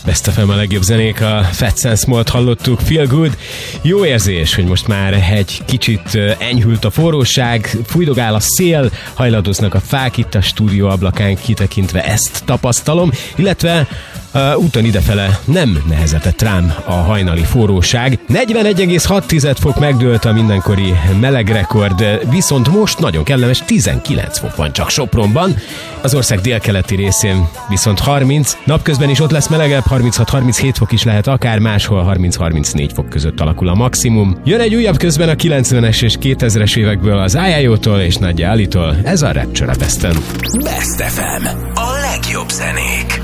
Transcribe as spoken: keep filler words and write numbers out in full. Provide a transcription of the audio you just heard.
Best ef em a legjobb zenék, a Fat Sense Mold hallottuk, Feel Good. Jó érzés, hogy most már egy kicsit enyhült a forróság, fújdogál a szél, hajladoznak a fák itt a stúdió ablakán kitekintve, ezt tapasztalom, illetve Uh, úton idefele nem nehezedett rám a hajnali forróság. negyvenegy egész hat fok megdőlt a mindenkori melegrekord, viszont most nagyon kellemes tizenkilenc fok van csak Sopronban. Az ország délkeleti részén viszont harminc, napközben is ott lesz melegebb, harminchat harminchét fok is lehet akár, máshol harminc-harmincnégy fok között alakul a maximum. Jön egy újabb közben a kilencvenes és kétezres évekből az á i o-tól és Nadja Ali-tól, ez a Rapture a Besten. Best ef em, a legjobb zenék.